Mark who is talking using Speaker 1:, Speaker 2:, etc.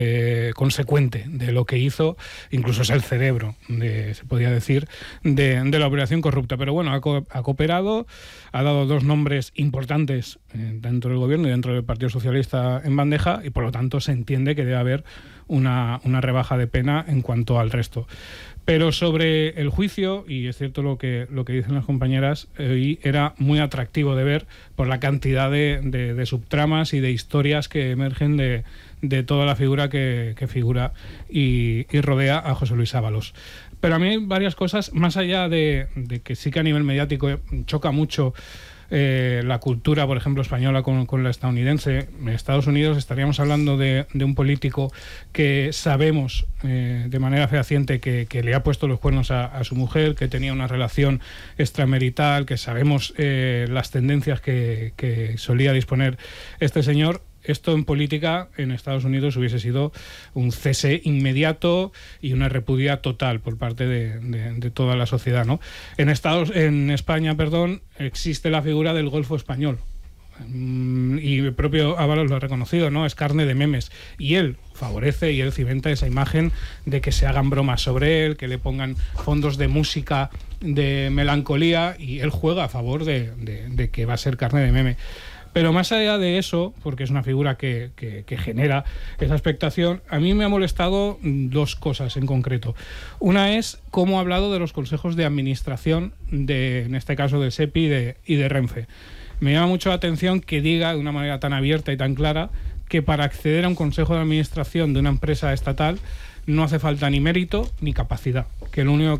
Speaker 1: consecuente de lo que hizo, incluso es el cerebro, se podría decir, de la operación corrupta. Pero bueno, ha cooperado, ha dado dos nombres importantes dentro del gobierno y dentro del Partido Socialista en bandeja, y por lo tanto se entiende que debe haber una rebaja de pena en cuanto al resto. Pero sobre el juicio, y es cierto lo que dicen las compañeras, era muy atractivo de ver por la cantidad de subtramas y de historias que emergen de toda la figura que figura y rodea a José Luis Ábalos. Pero a mí hay varias cosas, más allá de que sí que a nivel mediático choca mucho la cultura, por ejemplo, española con la estadounidense. En Estados Unidos estaríamos hablando de un político que sabemos de manera fehaciente que le ha puesto los cuernos a su mujer, que tenía una relación extramarital, que sabemos las tendencias que solía disponer este señor. Esto en política en Estados Unidos hubiese sido un cese inmediato y una repudia total por parte de toda la sociedad, ¿no? En España, existe la figura del Golfo español. Y el propio Ábalos lo ha reconocido, ¿no? Es carne de memes. Y él favorece y él cimenta esa imagen de que se hagan bromas sobre él, que le pongan fondos de música de melancolía, y él juega a favor de que va a ser carne de meme. Pero más allá de eso, porque es una figura que genera esa expectación, a mí me ha molestado dos cosas en concreto. Una es cómo ha hablado de los consejos de administración, en este caso del SEPI y de Renfe. Me llama mucho la atención que diga de una manera tan abierta y tan clara que para acceder a un consejo de administración de una empresa estatal no hace falta ni mérito ni capacidad, que lo único